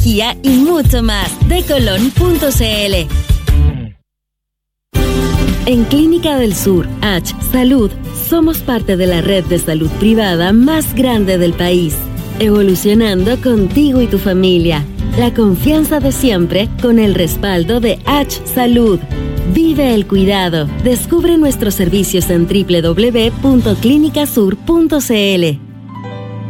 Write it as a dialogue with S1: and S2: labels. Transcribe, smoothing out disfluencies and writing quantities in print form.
S1: tecnología y mucho más. De Colón.cl. En Clínica del Sur, H Salud, somos parte de la red de salud privada más grande del país, evolucionando contigo y tu familia. La confianza de siempre con el respaldo de H Salud. Vive el cuidado. Descubre nuestros servicios en www.clinicasur.cl.